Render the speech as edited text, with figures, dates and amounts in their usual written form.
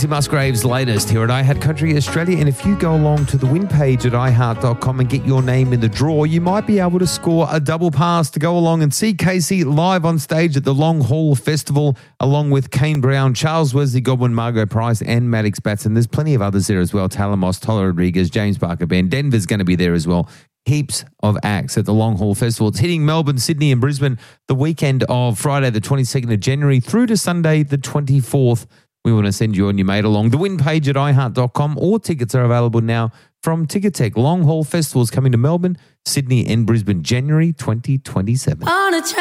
Maisie Musgrave's latest here at iHeart Country Australia. And if you go along to the win page at iHeart.com and get your name in the draw, you might be able to score a double pass to go along and see Casey live on stage at the Long Haul Festival, along with Kane Brown, Charles Wesley Godwin, Margot Price, and Maddox Batson. There's plenty of others there as well. Talamos, Tola Rodriguez, James Barker Band. Denver's going to be there as well. Heaps of acts at the Long Haul Festival. It's hitting Melbourne, Sydney and Brisbane the weekend of Friday the 22nd of January through to Sunday the 24th. We want to send you and your mate along. The win page at iHeart.com, or tickets are available now from Ticketek. Long Haul Festival is coming to Melbourne, Sydney and Brisbane, January 2027.